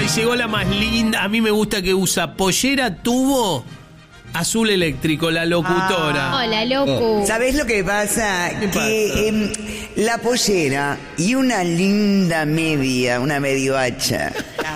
Ay, llegó la más linda. A mí me gusta que usa pollera, tubo, azul eléctrico, la locutora. Hola, loco. ¿Sabés lo que pasa? Que la pollera y una linda media, una mediohacha,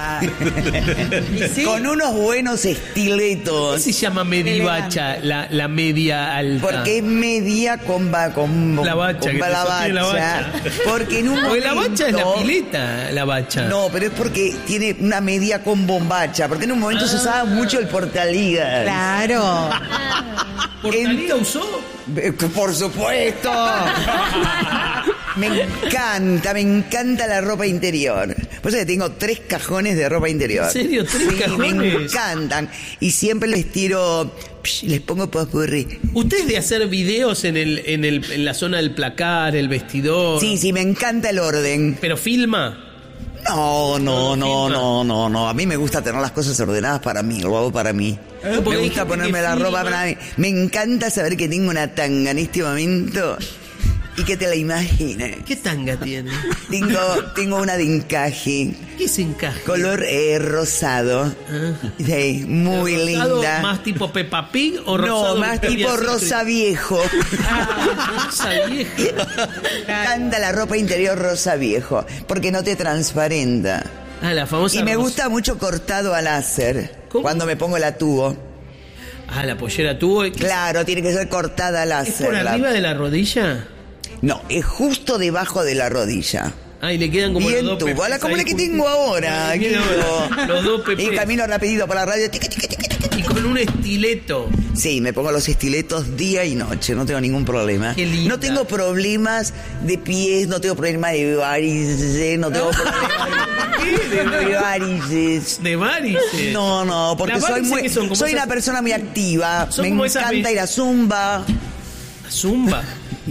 ¿Sí? con unos buenos ¿Qué estiletos. se llama medivacha, la media alta? Porque es media con La bacha, con que te la sostiene la bacha. Porque en un Porque la momento... bacha es la pileta, la bacha. No, pero es porque tiene una media con bombacha. Porque en un momento se usaba mucho el portaligas. Claro. ¿Portalida usó? Por supuesto. Me encanta la ropa interior. Por eso que tengo 3 cajones de ropa interior. ¿En serio? ¿3 Sí, cajones? me encantan. Y siempre les tiro, les pongo popurrí. ¿Usted es de hacer videos en la zona del placar, el vestidor? Sí, me encanta el orden. ¿Pero filma? No. A mí me gusta tener las cosas ordenadas para mí, lo hago para mí. Me porque hay gusta gente ponerme que la ropa filma. para mí. Me encanta saber que tengo una tanga en este momento y que te la imagines. ¿Qué tanga tiene? Tengo una de encaje, ¿Qué se encaja? color rosado. Sí, muy ¿Rosado linda. ¿Más tipo Peppa Pig o No, rosado? más tipo Victoria's rosa viejo. Secret? Rosa vieja. Me encanta la ropa interior rosa viejo, porque no te transparenta. Ah, la famosa Y me rosa. gusta mucho cortado a láser. ¿Cómo? Cuando me pongo la tubo. Ah, la pollera tuvo. Claro, tiene que ser cortada a ¿Es láser. por arriba de la rodilla? No, es justo debajo de la rodilla. Ah, y le quedan como Bien los dos tubo, pepes como la ahí que juntos. tengo ahora. Ay, mira, Guido. los dos pepes. Y camino rapidito por la radio. Tic, tic, tic, tic, tic. Y con un estileto. Sí, me pongo los estiletos día y noche, no tengo ningún problema. Qué linda. No tengo problemas de pies, no tengo problemas de varices, no tengo problemas de varices. De varices. No, porque Las soy varices que son como soy esas- una persona muy activa. Son Me como esas encanta ir a Zumba. Zumba.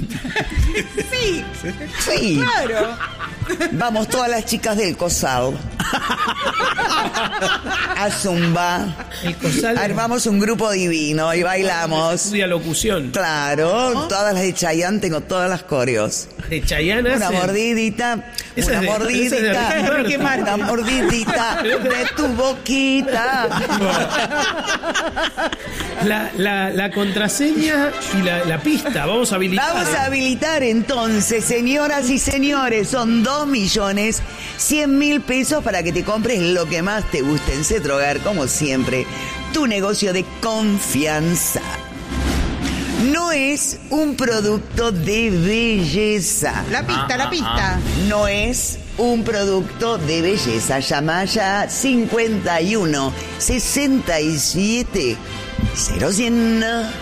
Sí. Claro. Vamos todas las chicas del COSAL a Zumba. El cosal. Armamos un grupo divino y bailamos. Estudia locución. Claro, todas las de Chayanne, tengo todas las coreos. De Chayanne Una hacen- mordidita, Esa una es de- mordidita, esa es de Ricky Martin. una mordidita de tu boquita. La contraseña y la pista. Vamos a habilitar. Vamos a habilitar entonces, señoras y señores, son 2.100.000 pesos para que te compres lo que más te guste en Cetrogar, como siempre, tu negocio de confianza. No es un producto de belleza. La pista. No es un producto de belleza. Llama ya 51 67 0100.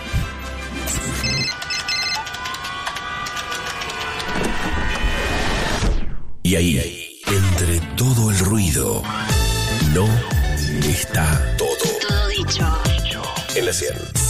Y ahí, entre todo el ruido, no está todo. Todo dicho. En la 100.